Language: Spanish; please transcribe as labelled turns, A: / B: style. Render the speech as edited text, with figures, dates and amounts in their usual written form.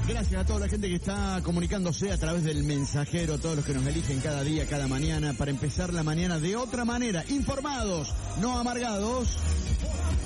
A: Gracias a toda la gente que está comunicándose a través del mensajero, a todos los que nos eligen cada día, cada mañana, para empezar la mañana de otra manera, informados, no amargados.